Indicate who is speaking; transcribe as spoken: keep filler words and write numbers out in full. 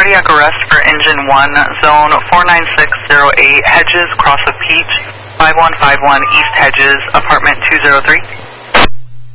Speaker 1: cardiac arrest for engine one, zone four nine six zero eight, Hedges, Cross of Peach, five one five one East Hedges, apartment two zero three.